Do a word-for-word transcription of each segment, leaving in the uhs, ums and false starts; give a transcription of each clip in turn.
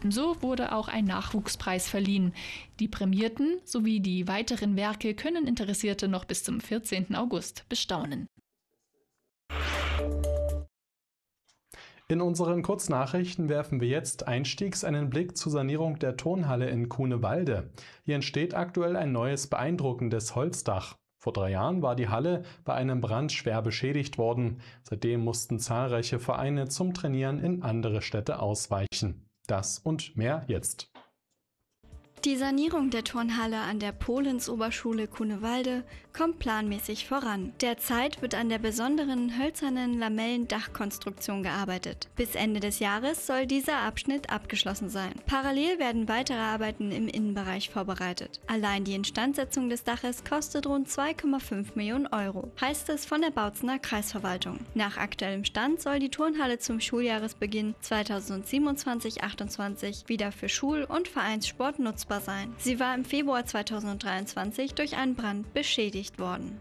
Ebenso wurde auch ein Nachwuchspreis verliehen. Die Prämierten sowie die weiteren Werke können Interessierte noch bis zum vierzehnten August bestaunen. In unseren Kurznachrichten werfen wir jetzt einstiegs einen Blick zur Sanierung der Turnhalle in Cunewalde. Hier entsteht aktuell ein neues beeindruckendes Holzdach. Vor drei Jahren war die Halle bei einem Brand schwer beschädigt worden. Seitdem mussten zahlreiche Vereine zum Trainieren in andere Städte ausweichen. Das und mehr jetzt. Die Sanierung der Turnhalle an der Polenz-Oberschule Cunewalde kommt planmäßig voran. Derzeit wird an der besonderen hölzernen Lamellendachkonstruktion gearbeitet. Bis Ende des Jahres soll dieser Abschnitt abgeschlossen sein. Parallel werden weitere Arbeiten im Innenbereich vorbereitet. Allein die Instandsetzung des Daches kostet rund zwei Komma fünf Millionen Euro, heißt es von der Bautzener Kreisverwaltung. Nach aktuellem Stand soll die Turnhalle zum Schuljahresbeginn zweitausendsiebenundzwanzig achtundzwanzig wieder für Schul- und Vereinssport nutzbar sein. Sie war im Februar zweitausenddreiundzwanzig durch einen Brand beschädigt worden.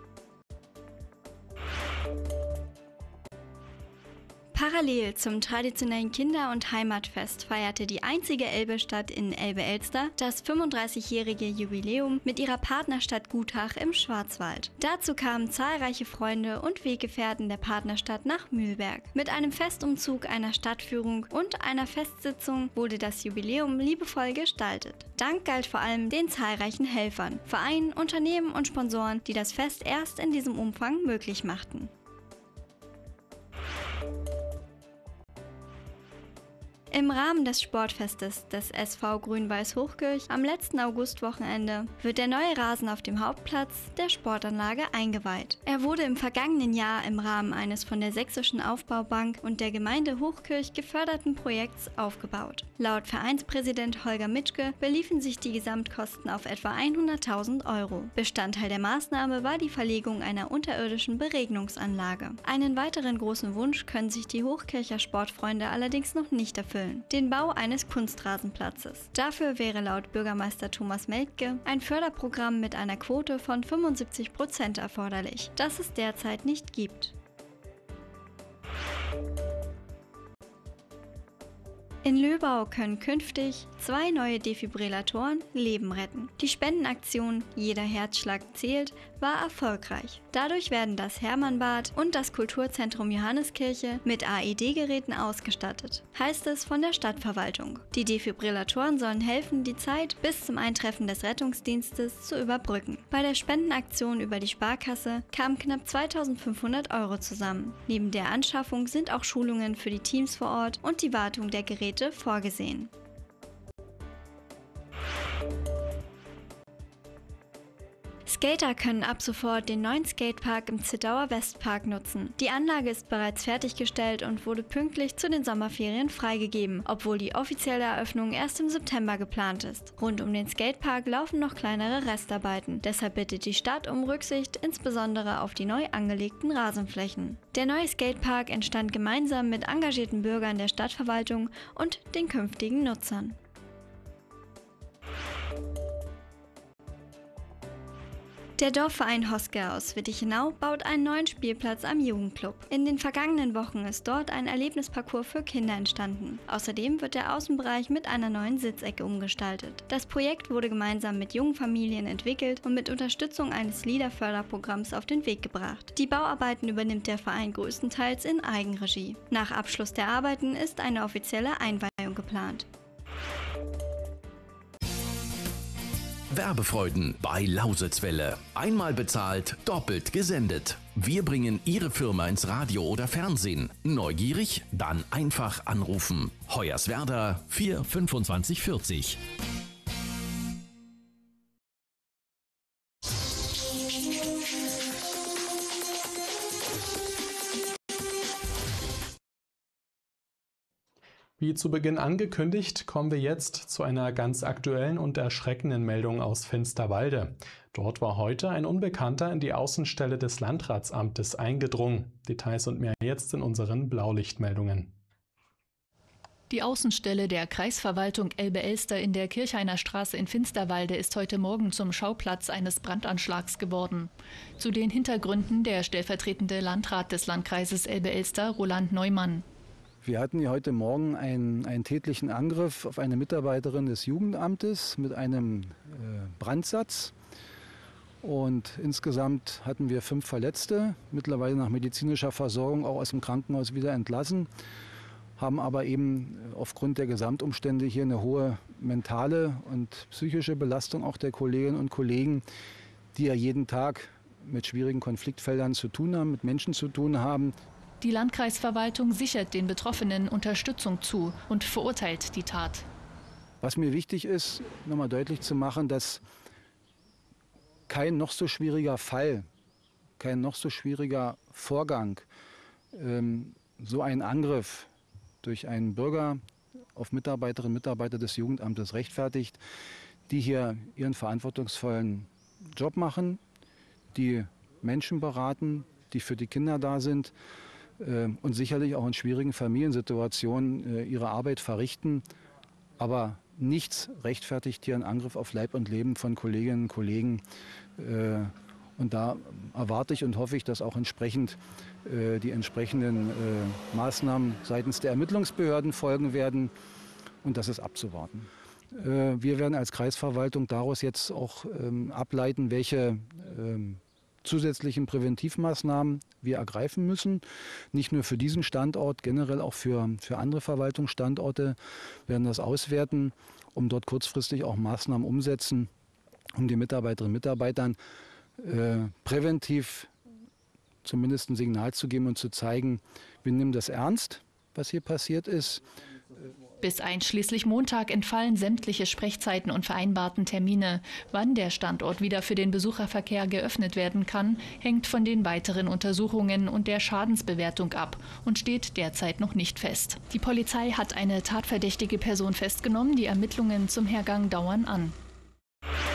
Parallel zum traditionellen Kinder- und Heimatfest feierte die einzige Elbestadt in Elbe-Elster das fünfunddreißigjährige Jubiläum mit ihrer Partnerstadt Gutach im Schwarzwald. Dazu kamen zahlreiche Freunde und Weggefährten der Partnerstadt nach Mühlberg. Mit einem Festumzug, einer Stadtführung und einer Festsitzung wurde das Jubiläum liebevoll gestaltet. Dank galt vor allem den zahlreichen Helfern, Vereinen, Unternehmen und Sponsoren, die das Fest erst in diesem Umfang möglich machten. Im Rahmen des Sportfestes des S V Grün-Weiß Hochkirch am letzten Augustwochenende wird der neue Rasen auf dem Hauptplatz der Sportanlage eingeweiht. Er wurde im vergangenen Jahr im Rahmen eines von der Sächsischen Aufbaubank und der Gemeinde Hochkirch geförderten Projekts aufgebaut. Laut Vereinspräsident Holger Mitschke beliefen sich die Gesamtkosten auf etwa hunderttausend Euro. Bestandteil der Maßnahme war die Verlegung einer unterirdischen Beregnungsanlage. Einen weiteren großen Wunsch können sich die Hochkircher Sportfreunde allerdings noch nicht erfüllen: den Bau eines Kunstrasenplatzes. Dafür wäre laut Bürgermeister Thomas Meltke ein Förderprogramm mit einer Quote von fünfundsiebzig Prozent erforderlich, das es derzeit nicht gibt. In Löbau können künftig zwei neue Defibrillatoren Leben retten. Die Spendenaktion Jeder Herzschlag zählt war erfolgreich. Dadurch werden das Hermannbad und das Kulturzentrum Johanneskirche mit A E D-Geräten ausgestattet, heißt es von der Stadtverwaltung. Die Defibrillatoren sollen helfen, die Zeit bis zum Eintreffen des Rettungsdienstes zu überbrücken. Bei der Spendenaktion über die Sparkasse kamen knapp zweitausendfünfhundert Euro zusammen. Neben der Anschaffung sind auch Schulungen für die Teams vor Ort und die Wartung der Geräte vorgesehen. Skater können ab sofort den neuen Skatepark im Zittauer Westpark nutzen. Die Anlage ist bereits fertiggestellt und wurde pünktlich zu den Sommerferien freigegeben, obwohl die offizielle Eröffnung erst im September geplant ist. Rund um den Skatepark laufen noch kleinere Restarbeiten. Deshalb bittet die Stadt um Rücksicht, insbesondere auf die neu angelegten Rasenflächen. Der neue Skatepark entstand gemeinsam mit engagierten Bürgern der Stadtverwaltung und den künftigen Nutzern. Der Dorfverein Hoske aus Wittichenau baut einen neuen Spielplatz am Jugendclub. In den vergangenen Wochen ist dort ein Erlebnisparcours für Kinder entstanden. Außerdem wird der Außenbereich mit einer neuen Sitzecke umgestaltet. Das Projekt wurde gemeinsam mit jungen Familien entwickelt und mit Unterstützung eines LEADER-Förderprogramms auf den Weg gebracht. Die Bauarbeiten übernimmt der Verein größtenteils in Eigenregie. Nach Abschluss der Arbeiten ist eine offizielle Einweihung geplant. Werbefreuden bei Lausitzwelle. Einmal bezahlt, doppelt gesendet. Wir bringen Ihre Firma ins Radio oder Fernsehen. Neugierig? Dann einfach anrufen. Hoyerswerda vier fünfundzwanzig vierzig. Wie zu Beginn angekündigt, kommen wir jetzt zu einer ganz aktuellen und erschreckenden Meldung aus Finsterwalde. Dort war heute ein Unbekannter in die Außenstelle des Landratsamtes eingedrungen. Details und mehr jetzt in unseren Blaulichtmeldungen. Die Außenstelle der Kreisverwaltung Elbe-Elster in der Kirchhainer Straße in Finsterwalde ist heute Morgen zum Schauplatz eines Brandanschlags geworden. Zu den Hintergründen der stellvertretende Landrat des Landkreises Elbe-Elster, Roland Neumann. Wir hatten hier heute Morgen einen, einen tätlichen Angriff auf eine Mitarbeiterin des Jugendamtes mit einem äh, Brandsatz. Und insgesamt hatten wir fünf Verletzte, mittlerweile nach medizinischer Versorgung auch aus dem Krankenhaus wieder entlassen, haben aber eben aufgrund der Gesamtumstände hier eine hohe mentale und psychische Belastung auch der Kolleginnen und Kollegen, die ja jeden Tag mit schwierigen Konfliktfeldern zu tun haben, mit Menschen zu tun haben. Die Landkreisverwaltung sichert den Betroffenen Unterstützung zu und verurteilt die Tat. Was mir wichtig ist, nochmal deutlich zu machen, dass kein noch so schwieriger Fall, kein noch so schwieriger Vorgang, ähm, so ein Angriff durch einen Bürger auf Mitarbeiterinnen und Mitarbeiter des Jugendamtes rechtfertigt, die hier ihren verantwortungsvollen Job machen, die Menschen beraten, die für die Kinder da sind äh, und sicherlich auch in schwierigen Familiensituationen äh, ihre Arbeit verrichten. Aber nichts rechtfertigt hier einen Angriff auf Leib und Leben von Kolleginnen und Kollegen. Äh, und da erwarte ich und hoffe ich, dass auch entsprechend äh, die entsprechenden äh, Maßnahmen seitens der Ermittlungsbehörden folgen werden. Und das ist abzuwarten. Äh, wir werden als Kreisverwaltung daraus jetzt auch ähm, ableiten, welche ähm, zusätzlichen Präventivmaßnahmen wir ergreifen müssen. Nicht nur für diesen Standort, generell auch für, für andere Verwaltungsstandorte werden das auswerten, um dort kurzfristig auch Maßnahmen umsetzen, um den Mitarbeiterinnen und Mitarbeitern äh, präventiv zumindest ein Signal zu geben und zu zeigen, wir nehmen das ernst, was hier passiert ist. Bis einschließlich Montag entfallen sämtliche Sprechzeiten und vereinbarten Termine. Wann der Standort wieder für den Besucherverkehr geöffnet werden kann, hängt von den weiteren Untersuchungen und der Schadensbewertung ab und steht derzeit noch nicht fest. Die Polizei hat eine tatverdächtige Person festgenommen. Die Ermittlungen zum Hergang dauern an.